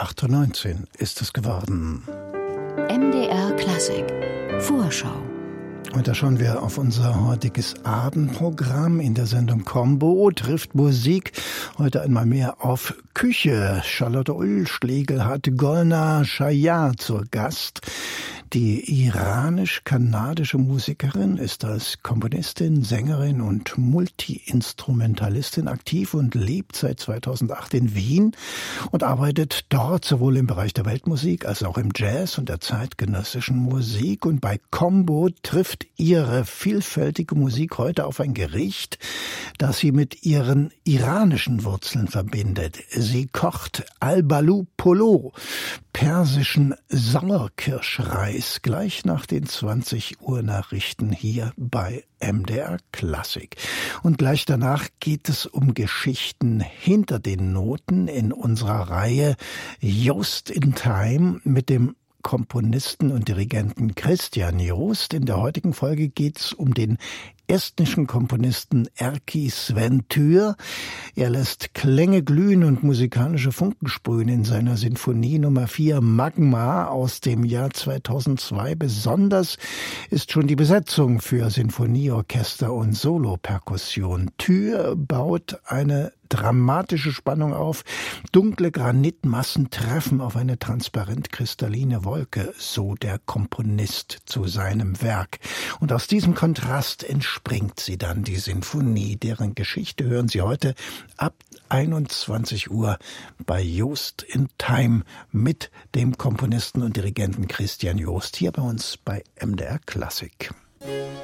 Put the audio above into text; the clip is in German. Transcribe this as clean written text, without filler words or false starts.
8:19 Uhr ist es geworden. MDR Klassik Vorschau. Und da schauen wir auf unser heutiges Abendprogramm. In der Sendung Combo trifft Musik heute einmal mehr auf Küche. Charlotte Ullschlegel hat Golnar Shayar zur Gast. Die iranisch-kanadische Musikerin ist als Komponistin, Sängerin und Multi-Instrumentalistin aktiv und lebt seit 2008 in Wien und arbeitet dort sowohl im Bereich der Weltmusik als auch im Jazz und der zeitgenössischen Musik. Und bei Combo trifft ihre vielfältige Musik heute auf ein Gericht, das sie mit ihren iranischen Wurzeln verbindet. Sie kocht Al-Balou Polo, persischen Sauerkirschreis, gleich nach den 20 Uhr Nachrichten hier bei MDR Klassik. Und gleich danach geht es um Geschichten hinter den Noten in unserer Reihe Joost in Time mit dem Komponisten und Dirigenten Christian Joost. In der heutigen Folge geht es um den estnischen Komponisten Erkki Sven Tür. Er lässt Klänge glühen und musikalische Funken sprühen in seiner Sinfonie Nummer 4 Magma aus dem Jahr 2002. Besonders ist schon die Besetzung für Sinfonieorchester und Soloperkussion. Tür baut eine dramatische Spannung auf. Dunkle Granitmassen treffen auf eine transparent-kristalline Wolke, so der Komponist zu seinem Werk. Und aus diesem Kontrast entspringt sie dann, die Sinfonie. Deren Geschichte hören Sie heute ab 21 Uhr bei Joost in Time mit dem Komponisten und Dirigenten Christian Joost hier bei uns bei MDR Klassik.